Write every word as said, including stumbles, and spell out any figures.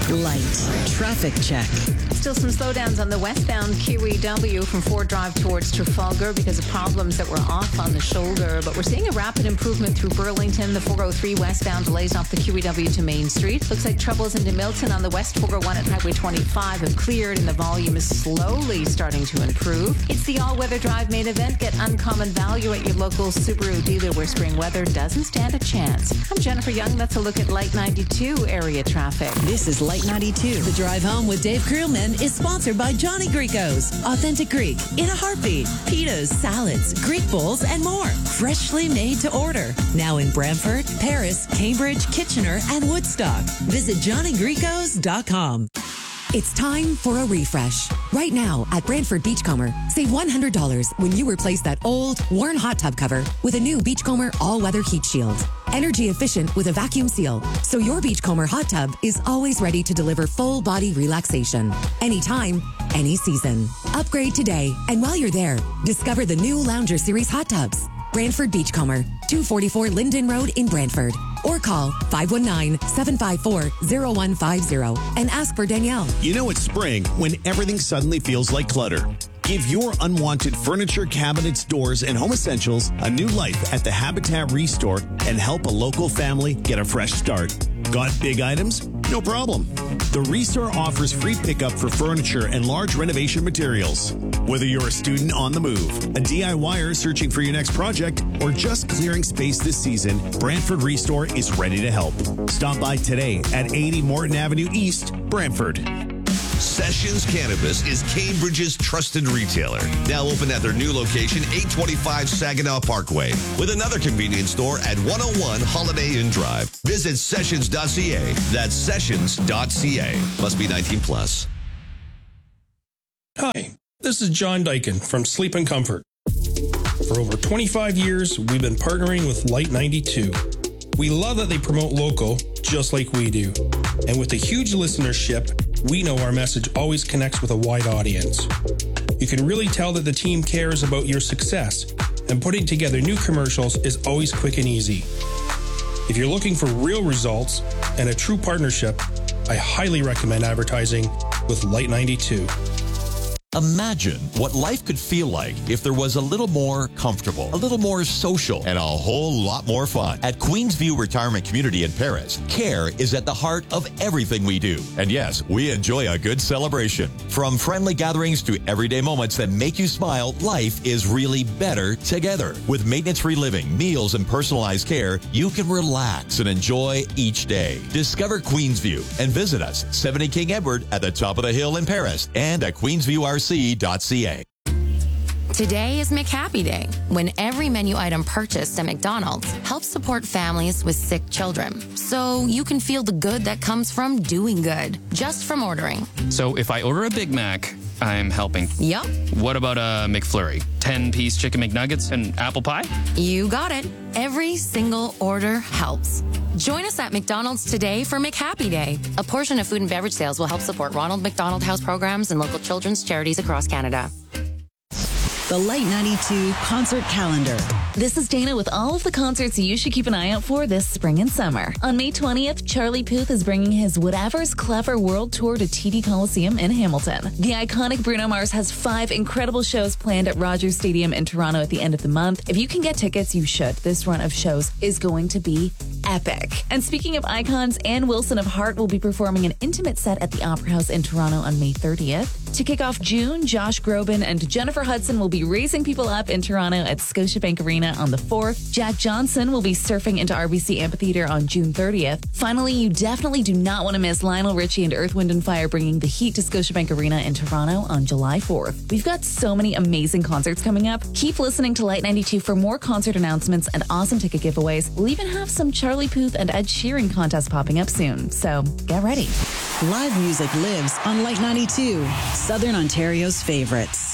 Light traffic check. Still some slowdowns on the westbound Q E W from Ford Drive towards Trafalgar because of problems that were off on the shoulder. But we're seeing a rapid improvement through Burlington. The four oh three westbound delays off the Q E W to Main Street. Looks like troubles into Milton on the West four oh one at Highway twenty-five have cleared and the volume is slowly starting to improve. It's the all-weather drive main event. Get uncommon value at your local Subaru dealer where spring weather doesn't stand a chance. I'm Jennifer Young. That's a look at Light ninety-two area traffic. This is Light ninety-two. The drive home with Dave Crewman is sponsored by Johnny Greco's. Authentic Greek in a heartbeat. Pitas, salads, Greek bowls, and more. Freshly made to order. Now in Brantford, Paris, Cambridge, Kitchener, and Woodstock. Visit johnny gricos dot com. It's time for a refresh. Right now at Brantford Beachcomber, save one hundred dollars when you replace that old, worn hot tub cover with a new Beachcomber all-weather heat shield. Energy efficient with a vacuum seal, so your Beachcomber hot tub is always ready to deliver full body relaxation. Anytime, any season. Upgrade today, and while you're there, discover the new Lounger Series hot tubs. Brantford Beachcomber, two forty-four Linden Road in Brantford. Or call five one nine, seven five four, zero one five zero and ask for Danielle. You know it's spring when everything suddenly feels like clutter. Give your unwanted furniture, cabinets, doors, and home essentials a new life at the Habitat Restore and help a local family get a fresh start. Got big items? No problem. The Restore offers free pickup for furniture and large renovation materials. Whether you're a student on the move, a DIYer searching for your next project, or just clearing space this season, Brantford Restore is ready to help. Stop by today at eighty Morton Avenue East, Brantford. Sessions Cannabis is Cambridge's trusted retailer. Now open at their new location, eight twenty-five Saginaw Parkway, with another convenience store at one oh one Holiday Inn Drive. Visit sessions dot c a. That's sessions dot c a. Must be nineteen plus. Hi, this is John Dyken from Sleep and Comfort. For over twenty-five years, we've been partnering with Light ninety-two. We love that they promote local, just like we do. And with a huge listenership, we know our message always connects with a wide audience. You can really tell that the team cares about your success, and putting together new commercials is always quick and easy. If you're looking for real results and a true partnership, I highly recommend advertising with Light ninety-two. Imagine what life could feel like if there was a little more comfortable, a little more social, and a whole lot more fun. At Queensview Retirement Community in Paris, care is at the heart of everything we do. And yes, we enjoy a good celebration. From friendly gatherings to everyday moments that make you smile, life is really better together. With maintenance-free living, meals, and personalized care, you can relax and enjoy each day. Discover Queensview and visit us, seventy King Edward at the top of the hill in Paris and at queensview r c dot c a. Today is McHappy Day, when every menu item purchased at McDonald's helps support families with sick children. So you can feel the good that comes from doing good, just from ordering. So if I order a Big Mac, I'm helping. Yup. What about a McFlurry? ten-piece chicken McNuggets and apple pie? You got it. Every single order helps. Join us at McDonald's today for McHappy Day. A portion of food and beverage sales will help support Ronald McDonald House programs and local children's charities across Canada. The Light ninety-two concert calendar. This is Dana with all of the concerts you should keep an eye out for this spring and summer. On May twentieth, Charlie Puth is bringing his Whatever's Clever World Tour to T D Coliseum in Hamilton. The iconic Bruno Mars has five incredible shows planned at Rogers Stadium in Toronto at the end of the month. If you can get tickets, you should. This run of shows is going to be epic. And speaking of icons, Ann Wilson of Heart will be performing an intimate set at the Opera House in Toronto on May thirtieth. To kick off June, Josh Groban and Jennifer Hudson will be raising people up in Toronto at Scotiabank Arena on the fourth. Jack Johnson will be surfing into R B C Amphitheatre on June thirtieth. Finally, you definitely do not want to miss Lionel Richie and Earth, Wind and Fire bringing the heat to Scotiabank Arena in Toronto on July fourth. We've got so many amazing concerts coming up. Keep listening to Light ninety-two for more concert announcements and awesome ticket giveaways. We'll even have some Charlie Puth and Ed Sheeran contests popping up soon, so get ready. Live music lives on Light ninety-two, Southern Ontario's favorites.